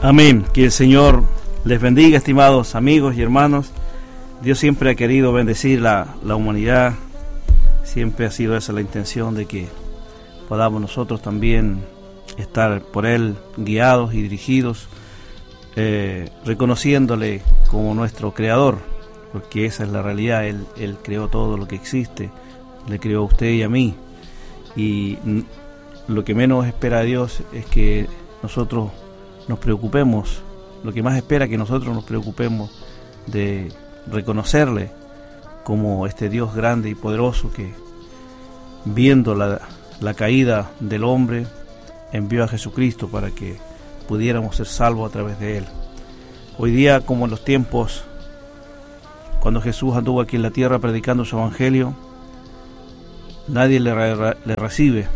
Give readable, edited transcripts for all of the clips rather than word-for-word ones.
Amén. Que el Señor les bendiga, estimados amigos y hermanos. Dios siempre ha querido bendecir la humanidad. Siempre ha sido esa la intención, de que podamos nosotros también estar por Él guiados y dirigidos, reconociéndole como nuestro Creador, porque esa es la realidad. Él creó todo lo que existe, le creó a usted y a mí, y lo que menos espera Dios es que nosotros nos preocupemos. Lo que más espera es que nosotros nos preocupemos de reconocerle como este Dios grande y poderoso, que viendo la caída del hombre envió a Jesucristo para que pudiéramos ser salvos a través de Él. Hoy día, como en los tiempos cuando Jesús anduvo aquí en la tierra predicando su evangelio, nadie le recibe.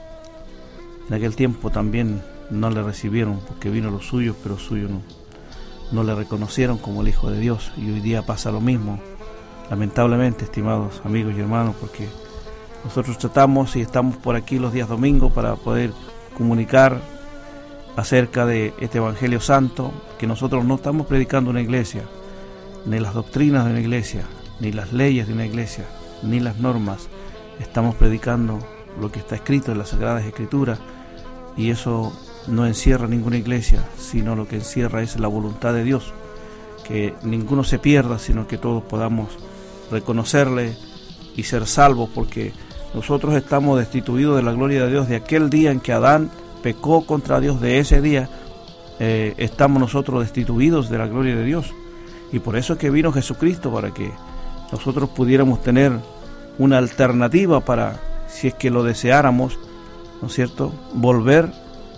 En aquel tiempo también no le recibieron, porque vino los suyos, pero los suyos no le reconocieron como el Hijo de Dios. Y hoy día pasa lo mismo, lamentablemente, estimados amigos y hermanos, porque nosotros tratamos y estamos por aquí los días domingos para poder comunicar acerca de este Evangelio Santo, que nosotros no estamos predicando una iglesia, ni las doctrinas de una iglesia, ni las leyes de una iglesia, ni las normas. Estamos predicando lo que está escrito en las Sagradas Escrituras, y eso no encierra ninguna iglesia, sino lo que encierra es la voluntad de Dios, que ninguno se pierda, sino que todos podamos reconocerle y ser salvos, porque nosotros estamos destituidos de la gloria de Dios de aquel día en que Adán pecó contra Dios. De ese día estamos nosotros destituidos de la gloria de Dios, y por eso es que vino Jesucristo, para que nosotros pudiéramos tener una alternativa para, si es que lo deseáramos, ¿no es cierto?, volver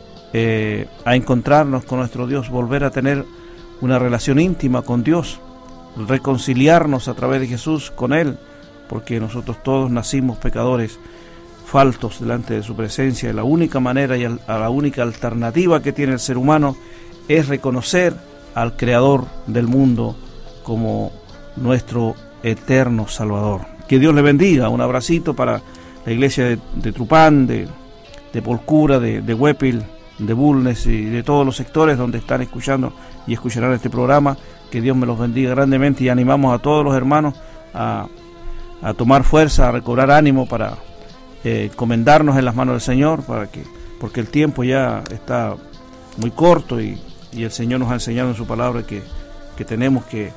a encontrarnos con nuestro Dios, volver a tener una relación íntima con Dios, reconciliarnos a través de Jesús con Él, porque nosotros todos nacimos pecadores, faltos delante de su presencia. Y la única manera y la única alternativa que tiene el ser humano es reconocer al Creador del mundo como nuestro eterno Salvador. Que Dios le bendiga. Un abracito para la iglesia de Trupán, de Polcura, de Huepil, de Bulnes y de todos los sectores donde están escuchando y escucharán este programa. Que Dios me los bendiga grandemente, y animamos a todos los hermanos a tomar fuerza, a recobrar ánimo para encomendarnos en las manos del Señor, porque el tiempo ya está muy corto, y el Señor nos ha enseñado en su palabra que tenemos que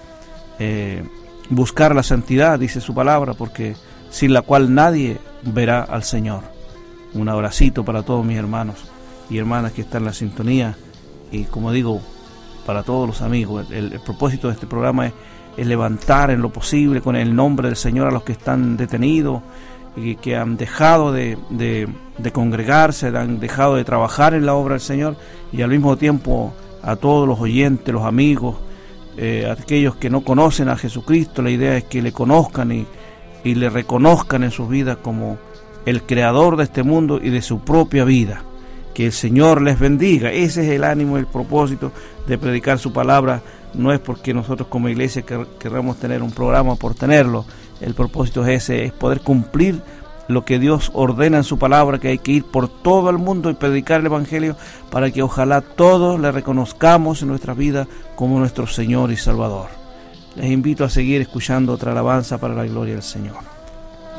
buscar la santidad, dice su palabra, porque sin la cual nadie verá al Señor. Un abracito para todos mis hermanos y hermanas que están en la sintonía, y como digo, para todos los amigos. El propósito de este programa es levantar en lo posible con el nombre del Señor a los que están detenidos y que han dejado de congregarse, han dejado de trabajar en la obra del Señor, y al mismo tiempo a todos los oyentes, los amigos, aquellos que no conocen a Jesucristo. La idea es que le conozcan y le reconozcan en sus vidas como el creador de este mundo y de su propia vida. Que el Señor les bendiga. Ese es el ánimo, el propósito de predicar su palabra. No es porque nosotros como iglesia querramos tener un programa por tenerlo. El propósito es ese, es poder cumplir lo que Dios ordena en su palabra, que hay que ir por todo el mundo y predicar el Evangelio, para que ojalá todos le reconozcamos en nuestra vida como nuestro Señor y Salvador. Les invito a seguir escuchando otra alabanza para la gloria del Señor.